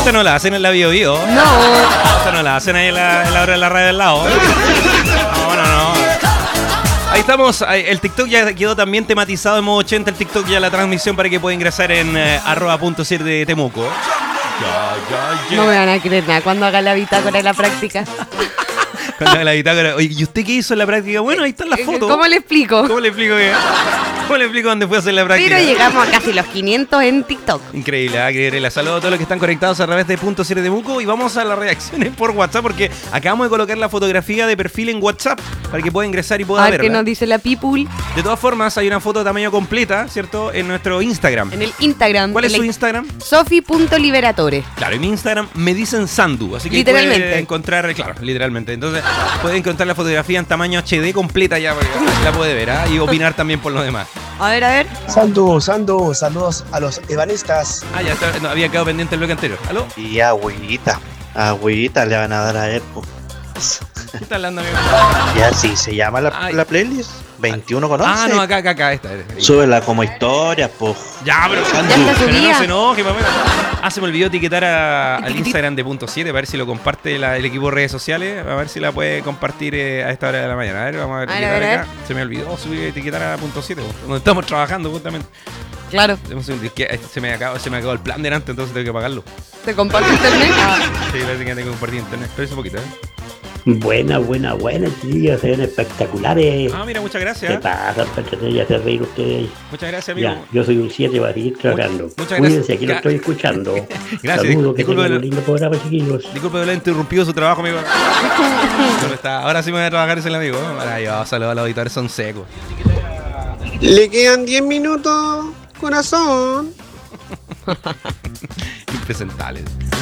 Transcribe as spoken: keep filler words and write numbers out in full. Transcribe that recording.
Esa no la hacen en la Bio Bio. No. Esa no la hacen ahí en la, en la hora de la radio del lado. No, no, no. Ahí estamos. El TikTok ya quedó también tematizado en modo ochenta. El TikTok ya la transmisión para que pueda ingresar en eh, arroba punto siete de Temuco. Ya, ya, ya. No me van a creer nada cuando haga la bitácora de la práctica. Cuando haga la bitácora. Oye, ¿y usted qué hizo en la práctica? Bueno, ahí están las fotos. ¿Cómo le explico? ¿Cómo le explico que? ¿Cómo le explico dónde fue a hacer la práctica? Pero llegamos a casi los quinientos en TikTok. Increíble, ¿eh? Increíble. Saludos a todos los que están conectados a través de Punto siete Temuco y vamos a las reacciones por WhatsApp porque acabamos de colocar la fotografía de perfil en WhatsApp para que pueda ingresar y pueda A ver verla. qué nos dice la people. De todas formas, hay una foto de tamaño completa, ¿cierto? En nuestro Instagram. En el Instagram. ¿Cuál es el su Instagram? sofi punto liberatore. Claro, en mi Instagram me dicen Sandu, así que Literalmente. puede encontrar, claro, literalmente. Entonces, puede encontrar la fotografía en tamaño H D completa ya, porque la puede ver, ¿ah? Y opinar también por lo demás. A ver, a ver. Sandu, Sandu, saludos a los ebanistas. Ah, ya está, no, había quedado pendiente el bloque anterior. ¿Aló? Y agüita, agüita le van a dar a él. po. ¿Qué está hablando, amigo? Y así se llama la, Ay. la playlist. veintiuno con once. Ah, no, acá, acá, acá, esta. Súbela como historia, pues. Ya, pero Ya está pero no subida. se enoje, papá. Ah, se me olvidó etiquetar a- al Instagram de Punto siete, a ver si lo comparte la- el equipo de redes sociales, a ver si la puede compartir eh, a esta hora de la mañana. A ver, vamos a ver, A ver, etiquetar a ver, a acá. Se me olvidó subir etiquetar a Punto siete, po, donde estamos trabajando justamente. Claro. Hemos- es que, eh, Se me acabó, se me acabó el plan delante, entonces tengo que pagarlo. ¿Te comparte internet? Ah, Sí, parece que tengo que compartir internet. Pero es un poquito, ¿eh? Buena, buena, buena, chiquillos, se ven espectaculares. Ah, mira, muchas ¿Qué gracias. pasa, para y hacer reír ustedes? Muchas gracias, amigo. Ya, yo soy un siete para seguir trabajando. muchas Cuídense, gracias. aquí lo Gra- estoy escuchando. Gracias, Saludos, que disculpe tengan lo- un lindo programa, chiquillos. Disculpe haberle interrumpido su trabajo, amigo. ¿Dónde está? Ahora sí me voy a trabajar, es el amigo. Maravilloso, saludos a los auditores, son secos. Le quedan diez minutos, corazón. Impresentables.